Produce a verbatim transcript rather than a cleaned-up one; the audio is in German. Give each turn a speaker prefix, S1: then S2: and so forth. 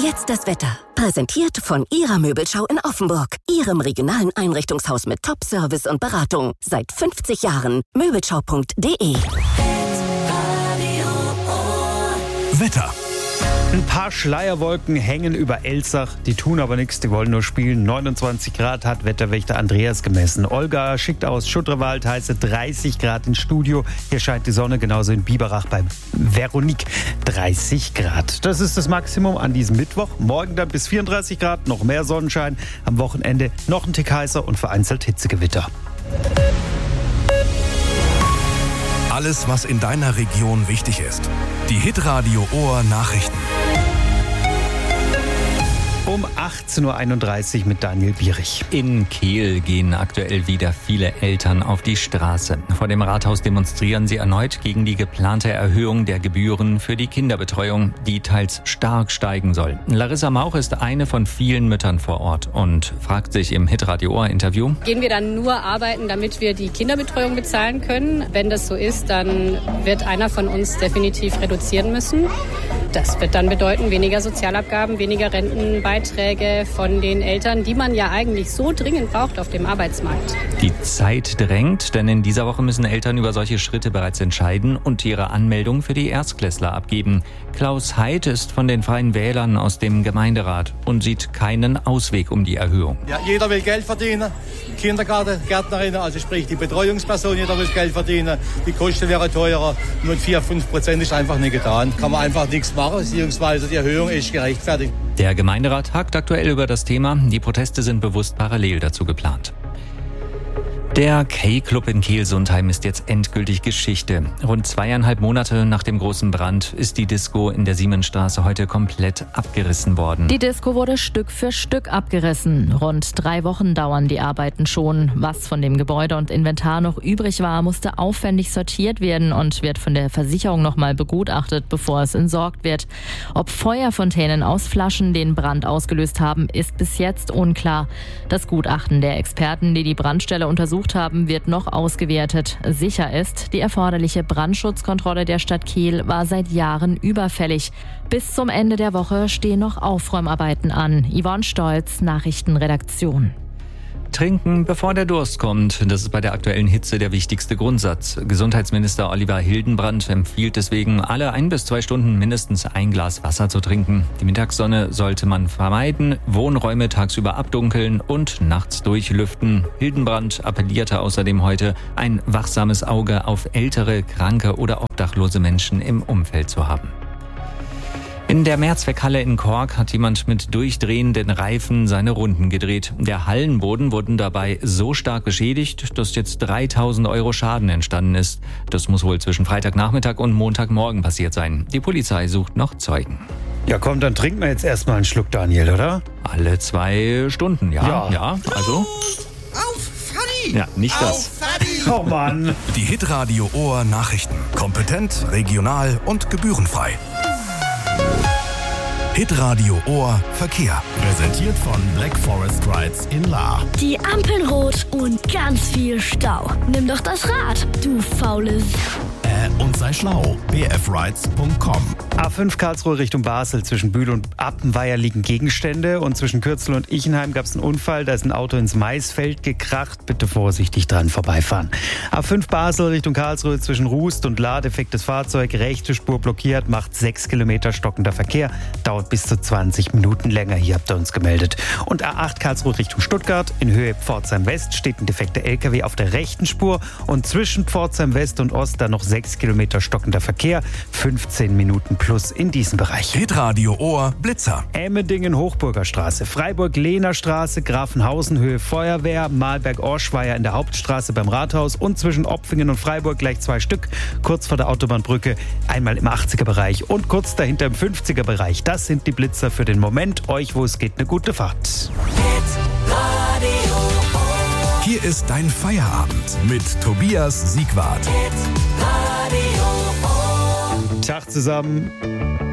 S1: Jetzt das Wetter. Präsentiert von Ihrer Möbelschau in Offenburg. Ihrem regionalen Einrichtungshaus mit Top-Service und Beratung. Seit fünfzig Jahren. Möbelschau punkt de.
S2: Wetter.
S3: Ein paar Schleierwolken hängen über Elsach, die tun aber nichts, die wollen nur spielen. neunundzwanzig Grad hat Wetterwächter Andreas gemessen. Olga schickt aus Schutterwald, heiße dreißig Grad ins Studio. Hier scheint die Sonne, genauso in Biberach bei Veronique dreißig Grad. Das ist das Maximum an diesem Mittwoch. Morgen dann bis vierunddreißig Grad, noch mehr Sonnenschein. Am Wochenende noch ein Tick heißer und vereinzelt Hitzegewitter.
S2: Alles, was in deiner Region wichtig ist. Die Hitradio Ohr Nachrichten.
S3: Um achtzehn Uhr einunddreißig mit Daniel Bierich.
S4: In Kehl gehen aktuell wieder viele Eltern auf die Straße. Vor dem Rathaus demonstrieren sie erneut gegen die geplante Erhöhung der Gebühren für die Kinderbetreuung, die teils stark steigen soll. Larissa Mauch ist eine von vielen Müttern vor Ort und fragt sich im Hitradio Ohr Interview:
S5: Gehen wir dann nur arbeiten, damit wir die Kinderbetreuung bezahlen können? Wenn das so ist, dann wird einer von uns definitiv reduzieren müssen. Das wird dann bedeuten, weniger Sozialabgaben, weniger Rentenbeiträge von den Eltern, die man ja eigentlich so dringend braucht auf dem Arbeitsmarkt.
S4: Die Zeit drängt, denn in dieser Woche müssen Eltern über solche Schritte bereits entscheiden und ihre Anmeldung für die Erstklässler abgeben. Klaus Heid ist von den Freien Wählern aus dem Gemeinderat und sieht keinen Ausweg um die Erhöhung.
S6: Ja, jeder will Geld verdienen. Kindergarten, Gärtnerinnen, also sprich die Betreuungsperson, jeder will Geld verdienen. Die Kosten wären teurer. Nur vier, fünf Prozent ist einfach nicht getan. Kann man einfach nichts machen, beziehungsweise die Erhöhung ist gerechtfertigt.
S4: Der Gemeinderat hakt aktuell über das Thema. Die Proteste sind bewusst parallel dazu geplant. Der K-Club in Kehl-Sundheim ist jetzt endgültig Geschichte. Rund zweieinhalb Monate nach dem großen Brand ist die Disco in der Siemensstraße heute komplett abgerissen worden.
S7: Die Disco wurde Stück für Stück abgerissen. Rund drei Wochen dauern die Arbeiten schon. Was von dem Gebäude und Inventar noch übrig war, musste aufwendig sortiert werden und wird von der Versicherung nochmal begutachtet, bevor es entsorgt wird. Ob Feuerfontänen aus Flaschen den Brand ausgelöst haben, ist bis jetzt unklar. Das Gutachten der Experten, die die Brandstelle untersucht haben, wird noch ausgewertet. Sicher ist, die erforderliche Brandschutzkontrolle der Stadt Kehl war seit Jahren überfällig. Bis zum Ende der Woche stehen noch Aufräumarbeiten an. Yvonne Stolz, Nachrichtenredaktion.
S4: Trinken, bevor der Durst kommt. Das ist bei der aktuellen Hitze der wichtigste Grundsatz. Gesundheitsminister Oliver Hildenbrand empfiehlt deswegen, alle ein bis zwei Stunden mindestens ein Glas Wasser zu trinken. Die Mittagssonne sollte man vermeiden, Wohnräume tagsüber abdunkeln und nachts durchlüften. Hildenbrand appellierte außerdem heute, ein wachsames Auge auf ältere, kranke oder obdachlose Menschen im Umfeld zu haben. In der Mehrzweckhalle in Kork hat jemand mit durchdrehenden Reifen seine Runden gedreht. Der Hallenboden wurde dabei so stark beschädigt, dass jetzt dreitausend Euro Schaden entstanden ist. Das muss wohl zwischen Freitagnachmittag und Montagmorgen passiert sein. Die Polizei sucht noch Zeugen.
S3: Ja komm, dann trinken wir jetzt erstmal einen Schluck, Daniel, oder?
S4: Alle zwei Stunden, ja.
S3: Ja,
S4: ja also.
S8: Auf, Fanny!
S4: Ja, nicht das.
S3: Oh Mann.
S2: Die Hitradio Ohr Nachrichten. Kompetent, regional und gebührenfrei. Hitradio Ohr Verkehr.
S9: Präsentiert von Black Forest Rides in Lahr.
S10: Die Ampeln rot und ganz viel Stau. Nimm doch das Rad, du faules.
S9: Äh, und sei schlau. b f rides punkt com.
S3: A fünf Karlsruhe Richtung Basel. Zwischen Bühl und Appenweier liegen Gegenstände und zwischen Kürzel und Ichenheim gab es einen Unfall. Da ist ein Auto ins Maisfeld gekracht. Bitte vorsichtig dran vorbeifahren. A fünf Basel Richtung Karlsruhe zwischen Rust und Lahr. Defektes Fahrzeug, rechte Spur blockiert, macht sechs Kilometer stockender Verkehr. Dauert bis zu zwanzig Minuten länger. Hier habt ihr uns gemeldet. Und A acht Karlsruhe Richtung Stuttgart. In Höhe Pforzheim West steht ein defekter L K W auf der rechten Spur. Und zwischen Pforzheim West und Ost dann noch sechs Kilometer stockender Verkehr. fünfzehn Minuten plus in diesem Bereich.
S2: Hitradio Ohr Blitzer.
S3: Emmendingen Hochburger Straße, Freiburg-Lehner Straße, Grafenhausen Höhe Feuerwehr, Malberg-Orschweier in der Hauptstraße beim Rathaus und zwischen Opfingen und Freiburg gleich zwei Stück, kurz vor der Autobahnbrücke, einmal im achtziger Bereich und kurz dahinter im fünfziger Bereich. Das sind die Blitzer für den Moment. Euch, wo es geht, eine gute Fahrt.
S2: Hier ist dein Feierabend mit Tobias Siegwart.
S3: Tag zusammen.